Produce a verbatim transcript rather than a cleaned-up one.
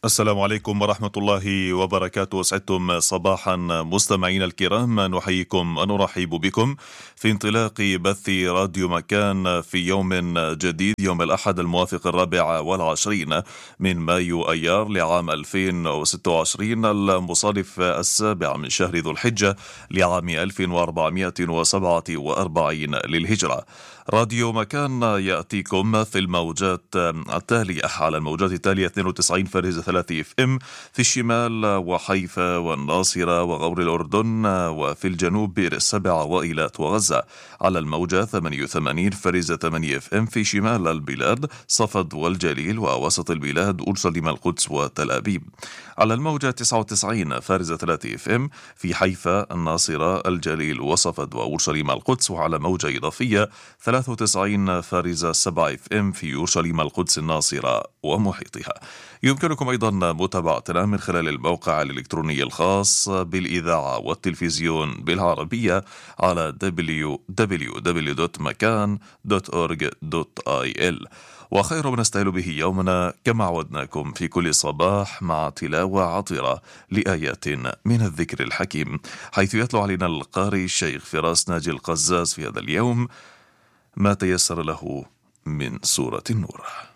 السلام عليكم ورحمة الله وبركاته. سعدتم صباحا مستمعينا الكرام، نحييكم ونرحب بكم في انطلاق بث راديو مكان في يوم جديد، يوم الأحد الموافق الرابع والعشرين من مايو أيار لعام ألفين وستة وعشرين، المصادف السابع من شهر ذو الحجة لعام ألف وأربعمائة وسبعة وأربعين للهجرة. راديو مكان يأتيكم في الموجات التالية على الموجات التالية اثنين وتسعين فارزة ثلاثة اف ام في الشمال وحيفا والناصرة وغور الأردن، وفي الجنوب بئر السبع وإيلات وغزة. على الموجة ثمانية وثمانين فارزة ثمانية اف ام في شمال البلاد، صفد والجليل ووسط البلاد، أورشليم القدس وتل أبيب. على الموجة تسعة وتسعين فارزة ثلاثة اف ام في حيفا الناصرة الجليل وصفد وأورشليم القدس. وعلى موجة إضافية ثلاثة وتسعين فارزة سبعة اف ام في أورشليم القدس الناصرة ومحيطها. يمكنكم أيضا متابعتنا من خلال الموقع الإلكتروني الخاص بالإذاعة والتلفزيون بالعربية على دبليو دبليو دبليو دوت مكان دوت أورج دوت آي إل. وخير ما نستهل به يومنا كما عودناكم في كل صباح مع تلاوة عطرة لآيات من الذكر الحكيم، حيث يتلو علينا القارئ الشيخ فراس ناجي القزاز في هذا اليوم ما تيسر له من سورة النور.